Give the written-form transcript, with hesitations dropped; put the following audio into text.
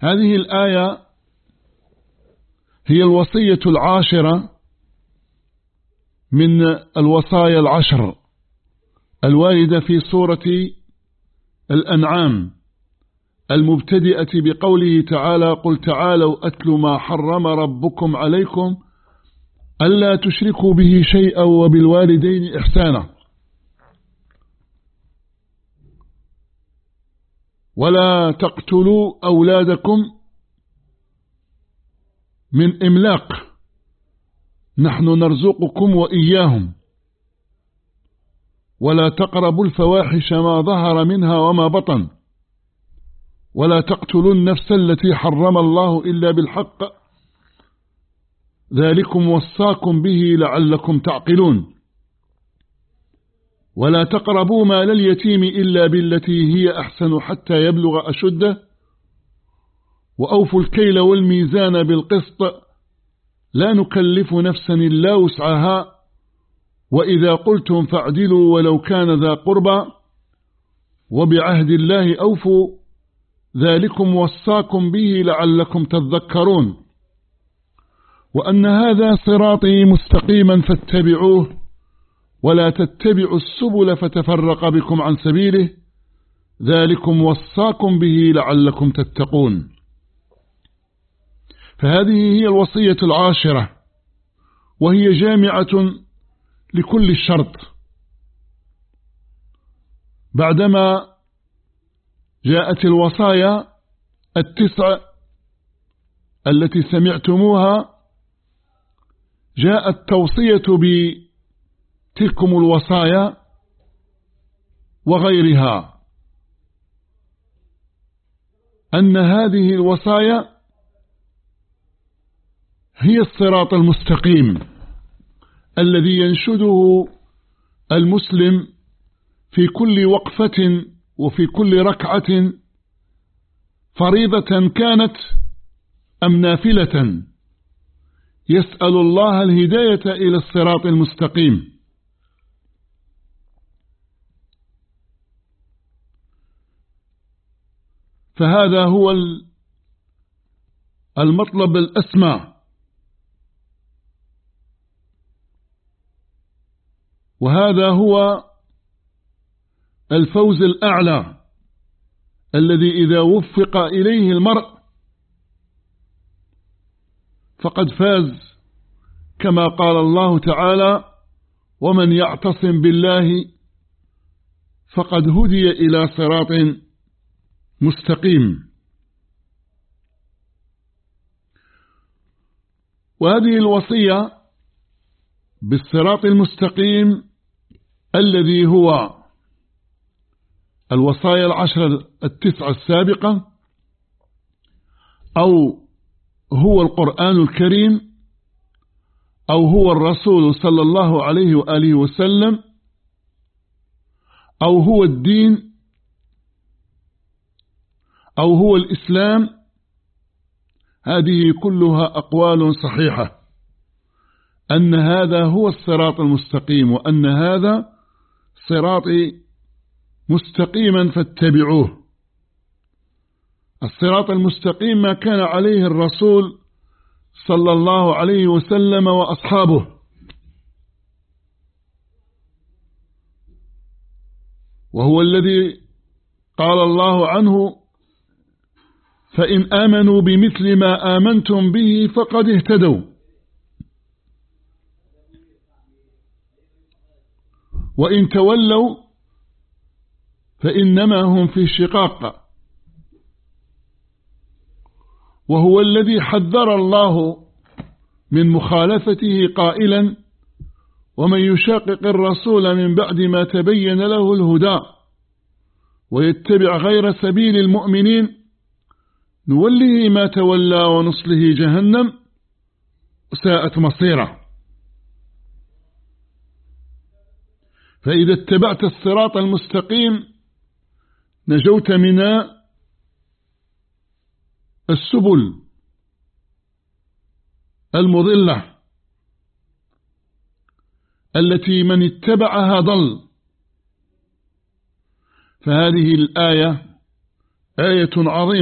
هذه الآية هي الوصية العاشرة من الوصايا العشر الواردة في سورة الأنعام المبتدئة بقوله تعالى: قل تعالوا أتل ما حرم ربكم عليكم ألا تشركوا به شيئا وبالوالدين إحسانا ولا تقتلوا أولادكم من إملاق نحن نرزقكم وإياهم ولا تقربوا الفواحش ما ظهر منها وما بطن ولا تقتلوا النفس التي حرم الله إلا بالحق ذلكم وصاكم به لعلكم تعقلون ولا تقربوا مال اليتيم إلا بالتي هي أحسن حتى يبلغ أشده وأوفوا الكيل والميزان بالقسط لا نكلف نفسا إلا وسعها وإذا قلتم فاعدلوا ولو كان ذا قربى وبعهد الله أوفوا ذلكم وصاكم به لعلكم تذكرون وأن هذا صراطي مستقيما فاتبعوه ولا تتبعوا السبل فتفرق بكم عن سبيله ذلكم وصاكم به لعلكم تتقون. فهذه هي الوصية العاشرة وهي جامعة لكل الشرط. بعدما جاءت الوصايا التسع التي سمعتموها جاءت توصية بتلكم الوصايا وغيرها أن هذه الوصايا هي الصراط المستقيم الذي ينشده المسلم في كل وقفة وفي كل ركعة فريضة كانت أم نافلة يسأل الله الهداية إلى الصراط المستقيم. فهذا هو المطلب الأسمى وهذا هو الفوز الأعلى الذي إذا وفق إليه المرء فقد فاز كما قال الله تعالى: ومن يعتصم بالله فقد هدي إلى صراط مستقيم. وهذه الوصية بالصراط المستقيم الذي هو الوصايا العشر التسعة السابقة أو هو القرآن الكريم أو هو الرسول صلى الله عليه وآله وسلم أو هو الدين أو هو الإسلام، هذه كلها أقوال صحيحة أن هذا هو الصراط المستقيم وأن هذا صراطي مستقيما فاتبعوه. الصراط المستقيم ما كان عليه الرسول صلى الله عليه وسلم وأصحابه، وهو الذي قال الله عنه: فإن آمنوا بمثل ما آمنتم به فقد اهتدوا وإن تولوا فإنما هم في شقاق. وهو الذي حذر الله من مخالفته قائلا: ومن يشاقق الرسول من بعد ما تبين له الهدى ويتبع غير سبيل المؤمنين نوله ما تولى ونصله جهنم وساءت مصيره. فإذا اتبعت الصراط المستقيم نجوت من السبل المضلة التي من اتبعها ضل. فهذه الآية آية عظيمة